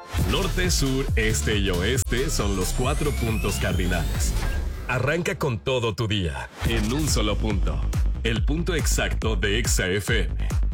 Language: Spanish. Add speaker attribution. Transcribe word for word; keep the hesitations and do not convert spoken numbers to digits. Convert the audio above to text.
Speaker 1: Norte, sur, este y oeste son los cuatro puntos cardinales. Arranca con todo tu día en un solo punto. El punto exacto de Exa F M.